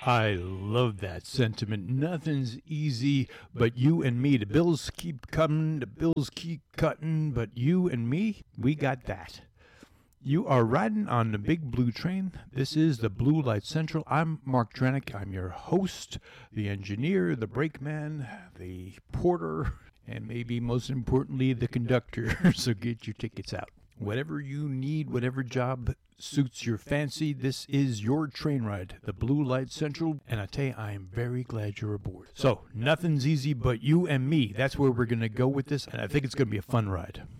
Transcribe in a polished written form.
I love that sentiment. Nothing's easy but you and me. The bills keep coming, the bills keep cutting, but you and me, we got that. You are riding on the big blue train. This is the Blue Light Central. I'm Mark Drenick. I'm your host, the engineer, the brakeman, the porter, and maybe most importantly, the conductor. So get your tickets out. Whatever you need, whatever job suits your fancy, this is your train ride, the Blue Light Central. And I tell you, I am very glad you're aboard. So, nothing's easy but you and me. That's where we're going to go with this, and I think it's going to be a fun ride.